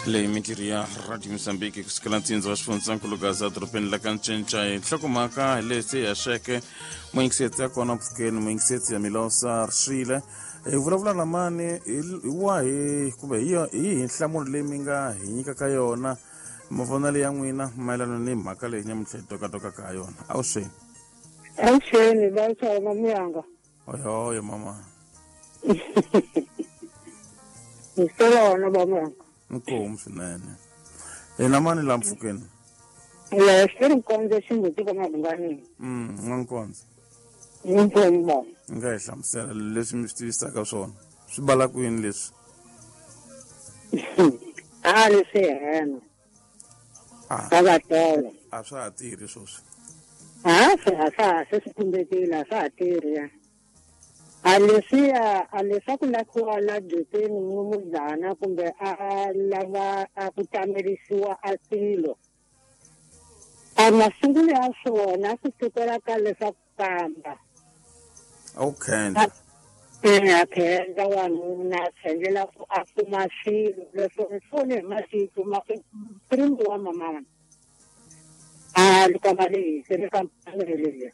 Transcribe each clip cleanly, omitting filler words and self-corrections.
leyi mintirho ya radio Mozambique ku sukela ntsindza wa xifundzankulu Gaza doropeni la ka Ncenca nhlokomhaka hi lesi ya xeke muingisetsi ya kona mpfhukeni muingisetsi ya Milosa Rishile hi vulavula na mani hi wahi kumbe hi nhlamulo leyi mi nga hi nyikaka yona mavonelo ya n'wina mayelana ni mhaka leyi nyamuntlha hi tokatokaka ha yona a wu swini Avuxeni va chava muyanga. oyo mama Ngisona baba. inkomu swinene na mani la mpfhukeni La xiri konje xinguti ka mabungani. n'wankondzo Inkomu. nga hi hlamusela leswi mi swi tivisaka swona swi bala kwini leswi Leswi hena. Ah. Ka tolo. a swa ha tirhi swoswi Se kumbetile sa tirhi. Leswaku lakhiwa la Joteni Mumuzana kumbe a lava a ku tamerisiwa asilo. Masungulo ya swona swi sukela ka leswaku kamba. okay Akhenza wanuna tshengela ku a kuma swilo leswo mfone hi masiku marimbi wa mama. Loko mali se ri kampani leyi.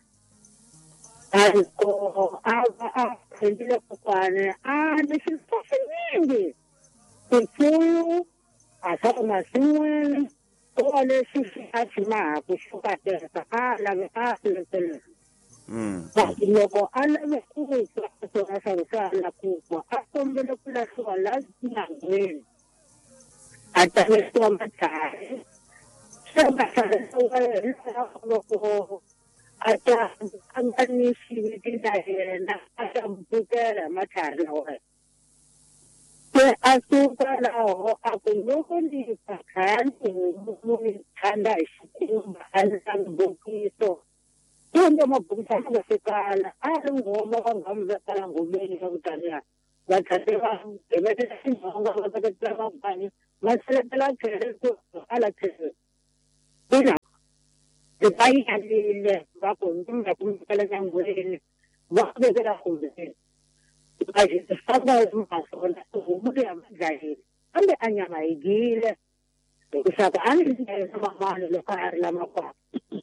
Ko tshengile kokwane ni swifafiningi. Tifuyu a sa kuma swin'wana ko leswi a tshimaha ku shuka teka lave letele. Loko a lave ku swona swa la kukwa a kombele ku lahliwa la nangweni a tamesiwa matlhari se matlhari loko a ta nga ni xiviti na yena a ta mbukela matlhari lawa se a suka laho a ku loko ni pakhani ni thanda hi xikhumba a ni ta mbukiso kumbe mabukisa nga fikala a ri ngoma va nga mi vekala ngomeni ka kutaniya va tlhela va hevetela xinhonga va veketela mabani va seletela tlhelo ala tlhelo ina va yalile va ku ndzi ku vekela nyangweni va vekela khumbeni va famba masona homu leyi a va dlayile kambe a nyama yi gile hileswaku a ni ndlela mamani loko a ri lamakwako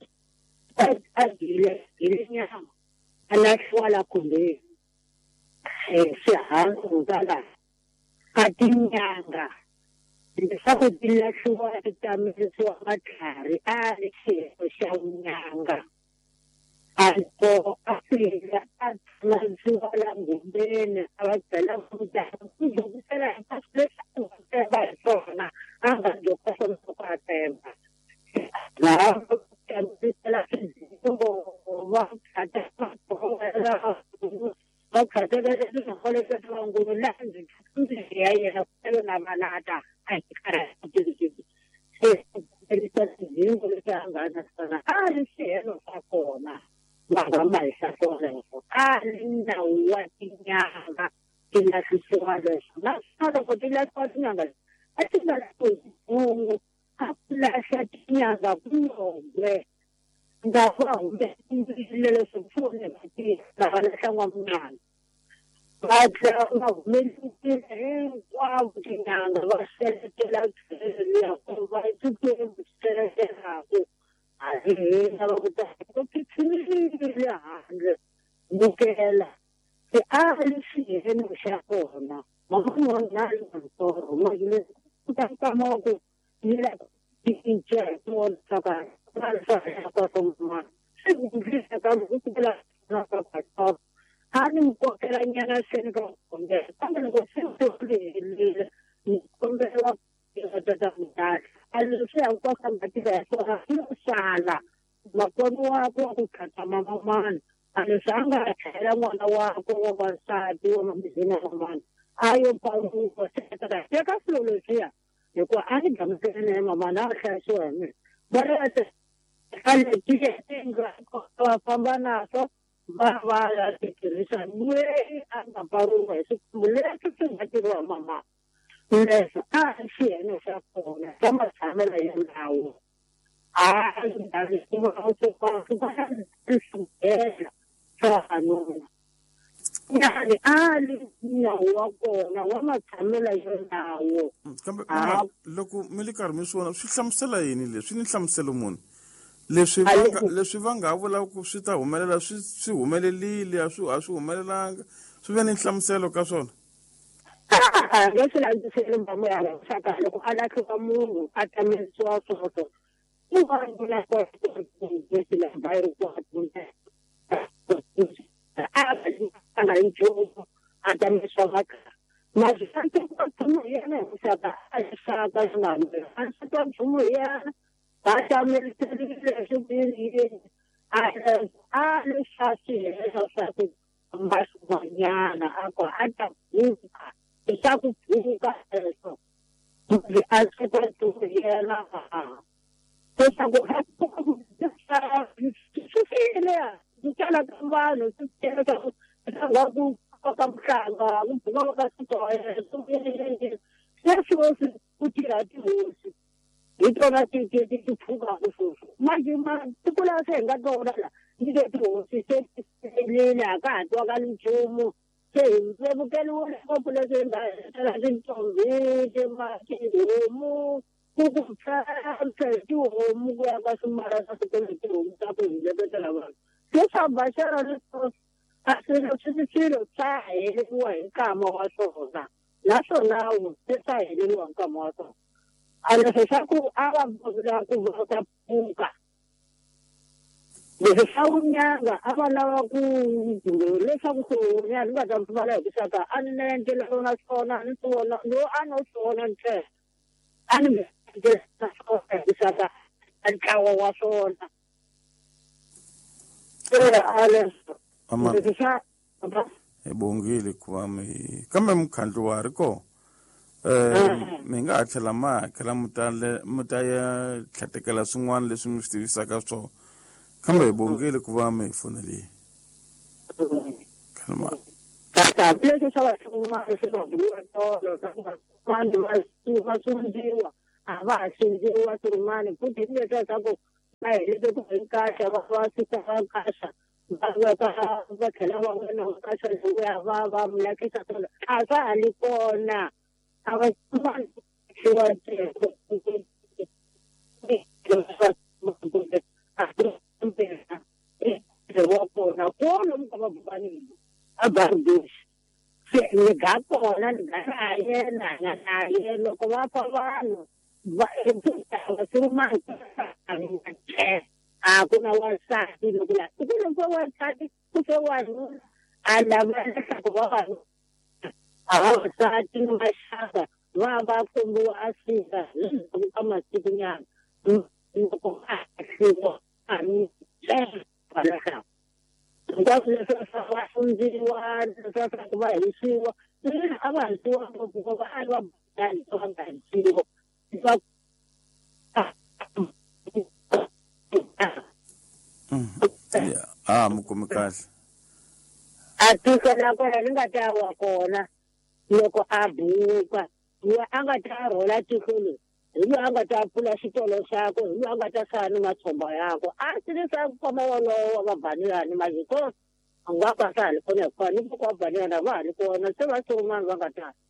ile nyama alahliwa la khumbeni swihangu kala a tinyanga leswaku ti lahliwa ti tamerisiwa matlhari a ri xirho xa nyanga loko a fika a tamerisiwa la nghumbeni a va byela mutana ku dyondzisela hi ka leswi a temba hi swona a nga dyondza swona ku a temba laha la va khatela leswi nga koleketa vangulo laha ndzi ya yena ku na malata a hi karhi se zingo leswi a nga na swona a ri xihelo xa kona va nga mahisa swoleswo a ri nawu wa tinyanga ti lahlisiwa leswo naswona loko ti lahliwa tinyanga a ti nga lahliwi xivungu a ku lahla tinyanga kulombe nga va humesile leswi pfune vatirhi va lahla n'wamnyana va tlhela va humelisile hinkwavo tinyanga va seletela tlhelo va xikwembu seletelaka a hi hina va ku ta ku titshimile handle bukela se a ri xiheno xa kona maman'wanali ntsoro magile ku ta kama ku yi la ti-inche hi swona swa a ni mi kokela nyana seni ka kombela kambe loko se helile ni kombela tata mudala a leswi ya nkoka mativa ya swona swi lo sala makoni wako wa ku khata mama mani a leswi a nga tlhela n'wana wako wa wansati wa mamizini wa mani a yo paluka setaka teka swilo leswiya hikuva a ni gamuselene hi mama na a hlayisiwa hi mina va ri va famba naso va ya titirhisa lweyi a nga pariwa hi swikhumbu leswi swi nga tiriwa mama leswo a ri xiheno xa kona xa matshamelo ya ndhawu a ndhavuko swa hanuna yani ali nawu wa kona wa matshamela yo nawo kambe loko mi li karhi mi swi vona swi hlamusela yini leswi swi ni hlamuselo muni leswi va nga vula ku swi ta humelela swi humelelile a swi humelelanga swi ve ni nhlamuselo ka swona leswi landziseli mbamu ya rixaka loko a lahliwa munhu a tamisiwa swoto u va vula ku leswi lamba yi ri ku a nga yi nchumu a tamisiwa makaya mazwisanti ku nchumu hi yena hi rixaka a xaka xi nga hambeni a xaka nchumu hi yena ba xameliterile swibiriyeni a leswa swihehlo swa ku mba swin'wanyana a ku a ta buka xa ku buka sweswo a xaka nchumu hi yena leswaku swi file swi tala ka vanhu swi tele ka ku koka muhlanga ku buka ka switoya leswi ku tirha tihosi hi tona ti pfukaka sweswo manje tiko laha se hi nga tona la ni le tihosi se tiselile a ka ha twakali nchumu se hi vevukeliwile ngopfu leswi hi nga hetela tintombhi tihomu ku pfhapfha hi tihomu ku ya ka swimala swa swikolo hi tihomu ta ku hi lebetela vanhu leswa baxera leswo a swilo swa heleriwa hi nkama wa swona naswona se swa heleriwa hi nkama wa swona a leswi swa ku a va vula ku vota pfuka leswi swa vunyanga a va lava ku leswaku swihunyani ni nga ta pfumala hi kuxaka a ni endlela na swona a ni swona lowu a no swona ntsena a ni endlela na swona hi kuxaka a ntlawa wa swona a leswi swa hi bongile ku va mi kambe mukhandlo wa ri kona mi nga ha tlhela ma hakela mi ta ya tlhatekela swin'wana leswi mi swi tivisaka swona kambe hi bongile ku va mi hi fonele leswi swa vaxin'wana swi va buliwa tolo vanhu va sundziwa a va ha sindziwa swin'wana futhi hi leswiya swa ku va helete ku hi kaxa va fika va kaxa va tlhela va wena va kaxa lowuya va mulakisa tolo a swa ha li kona a va wa kona kolomu ka vabukanini a bangladesh se ni ga kona ni ga na yena naye loko va fa vanhu va swin'wana a ku na wansati loko la ku loko wansati ku fe wanuna a lava leswaku va vanhu a vavasati ni maxaka va kombiwa a fika endzhaku ka masikunyana loko a hliwa a ni kwalaho hinkwaswo leswi swa va sundziwa leswiya swa ku va hisiwa a va hisiwa ngopfu ku va a ri va butani va nga hisiwa mi kumi kahle a tiko na kona ni nga ta wa kona loko a buka loyi a nga ta rhola tiko leri hi loyi a nga ta pfula xitolo xakwe hi loyi a nga ta hlaya ni matshomba yakwe a tirhisa nkoma wolowo wa vabaniyani maziko a nga ka sa ha li kona hikuva ni voko wa baniyani a va ha li kona se va swin'wana va nga ta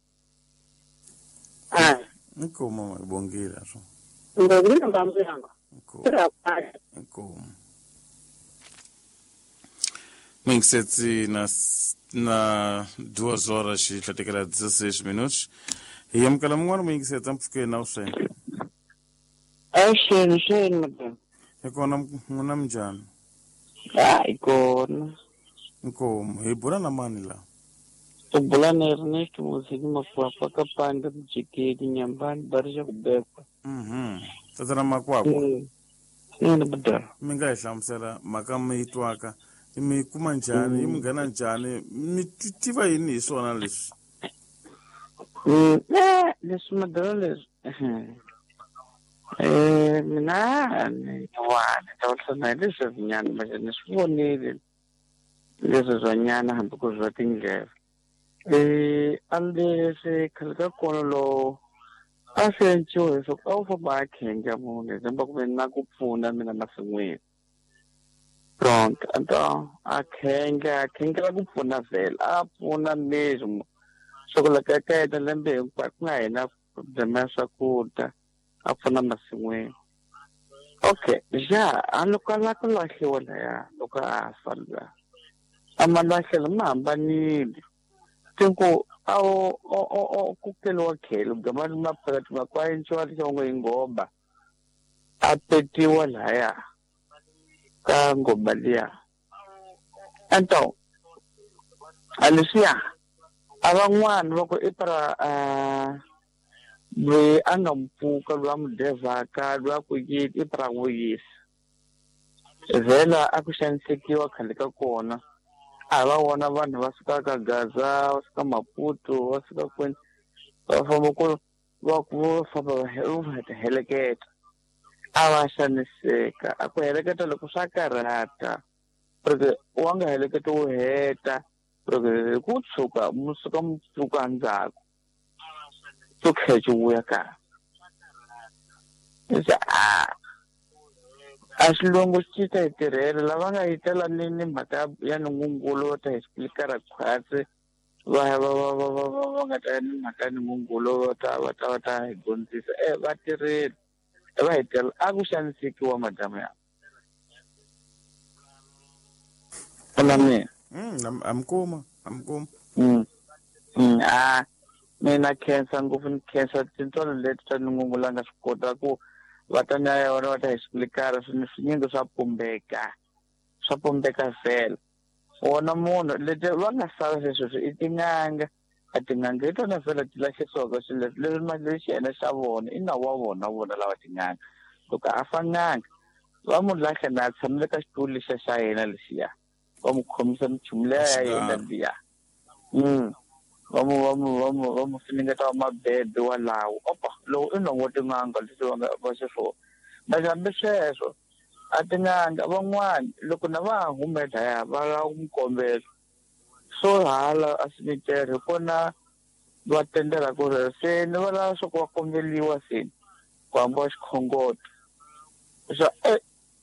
inkomo hi bongile swo ngobile mbambuyanga inkomo Mingsetsi na 2 horas e hlatekela 16 minutos. E amkala mungwana mingsetsa mpfuke na uswena. Sheni madam. Ekona nguna mjani? Ikona. Inkomo hi bula na mani la. Bula na Ernest Musiki makwapa ka panda mjikedi nyambani barisha kubekwa. Tatara makwapa. Nina madam. Minga ihlamusela maka mitwaka. Mi kuma njhani mi nghena njhani mi tiva yini hi swona leswi leswi madalo leswi mina ni ta vuhlana hi leswi vinyana manje ni swi vonile leswi bya nyana hambi ku bya tindlela a leswi khale ka kona lowu a swi enciwe leswaku a wu famba a khenja munhu hi ku ve na ku pfuna mina masin'wini pronto então akhenga ku pfuna vhela a pfuna mesmo swa ku loko ka heta lembe hinkwayo ku nga hina problem ya swakudya a pfuna masin'wini okay a loko a lava ku lahliwa laya loko a fa luya a ma lahlela ma hambanile tinku o kukeliwa khelo gamani maphakathi makwayentshiwa lexongo hi ngomba a petiwa laya ka ngomba liya então a leswiya a van'wana va ku i para loyi a nga mpfuka loyi a mu devhaka loyi a ku yini i para vuyisa vhela a ku xanisekiwa khale ka kona a va vona vanhu va suka ka Gaza va suka Maputo va suka kwini va famba ku va famba va heleketa a va xaniseka a ku heleketa loko swa karhata porque wa nga heleketa wo heta porque ku tshuka musuka ndzhaku to khechu vuya ka a xilungu xi ta hi tirhela lava nga yitela ni mhaka ya nungungulo ta hi explicara khwatsi va nga ta ya ni mhaka ya nungungulo va ta hi dyondzisa va tirheli va hi tela a ku xanisekiwa madamu ya ona mina amkuma mina khensa ngopfu ni khensa tintolo leti ta nungungula nga swi kota ku va ta na yona va ta hi explicara swinyingi swa pumbeka vhela wona munhu leti va nga sala sweswi i tin'anga a tin'anga hi tona vhela ti lahlisiwaka swilo lexi yena xa vona i nawu wa vona lava tin'anga loko a fananga va mu lahla na a tshamile ka xitulu lexiya xa yena lexiya va mu khomisa michumu leya ya yena liya va mu finingeta wa mabebe walawo opa lowu i nongo tin'anga leswi va xiswona nakambe sweswo a tin'anga van'wani loko na va humeta ya va lava ku mukombela so hala a sinitere kona va tendela ku ri se ni va lava swa ku va kombeliwa se ku hamba xikhongoto